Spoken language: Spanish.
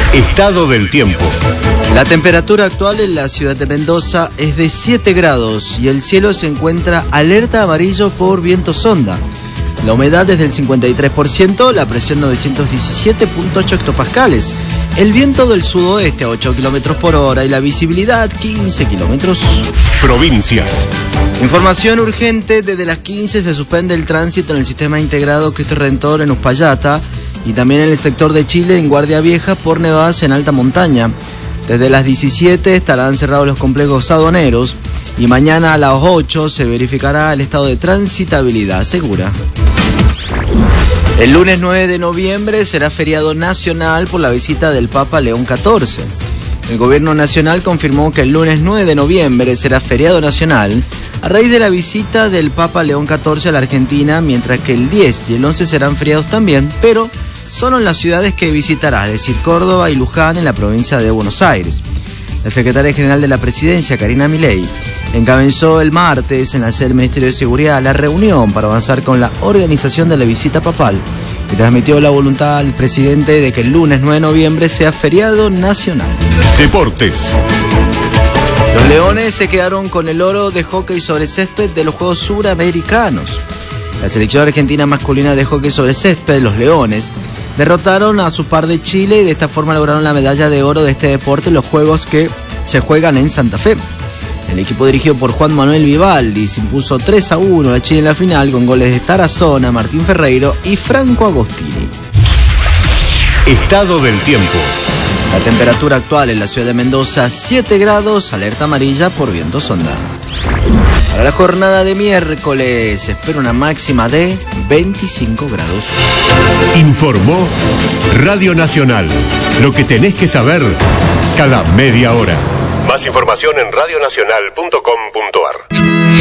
Estado del tiempo. La temperatura actual en la ciudad de Mendoza es de 7 grados y el cielo se encuentra alerta amarillo por viento sonda. La humedad es del 53%, la presión 917.8 hectopascales. El viento del sudoeste a 8 km por hora y la visibilidad 15 km. Provincias. Información urgente: desde las 15 se suspende el tránsito en el sistema integrado Cristo Redentor en Uspallata y también en el sector de Chile en Guardia Vieja por nevadas en alta montaña. Desde las 17 estarán cerrados los complejos aduaneros y mañana a las 8 se verificará el estado de transitabilidad segura. El lunes 9 de noviembre será feriado nacional por la visita del Papa León XIV. El gobierno nacional confirmó que el lunes 9 de noviembre será feriado nacional a raíz de la visita del Papa León XIV a la Argentina, mientras que el 10 y el 11 serán feriados también, pero solo en las ciudades que visitará, es decir, Córdoba y Luján en la provincia de Buenos Aires. La secretaria general de la Presidencia, Karina Milei, encabezó el martes en la sede del Ministerio de Seguridad la reunión para avanzar con la organización de la visita papal y transmitió la voluntad al presidente de que el lunes 9 de noviembre sea feriado nacional. Deportes. Los Leones se quedaron con el oro de hockey sobre césped de los Juegos Suramericanos. La selección argentina masculina de hockey sobre césped, los Leones, derrotaron a su par de Chile y de esta forma lograron la medalla de oro de este deporte en los Juegos que se juegan en Santa Fe. El equipo dirigido por Juan Manuel Vivaldi se impuso 3-1 a Chile en la final con goles de Tarazona, Martín Ferreiro y Franco Agostini. Estado del tiempo. La temperatura actual en la ciudad de Mendoza, 7 grados, alerta amarilla por viento sonda. Para la jornada de miércoles se espera una máxima de 25 grados. Informó Radio Nacional. Lo que tenés que saber cada media hora. Más información en radionacional.com.ar.